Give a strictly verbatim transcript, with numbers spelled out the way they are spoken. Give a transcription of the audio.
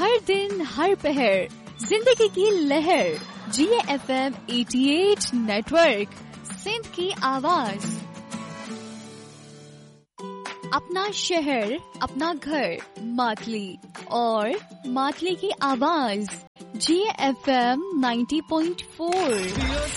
हर दिन हर पहर जिंदगी की लहर। जी एफ एम अठासी नेटवर्क, सिंध की आवाज। अपना शहर, अपना घर, मातली और मातली की आवाज। जी एफ एम नब्बे पॉइंट चार।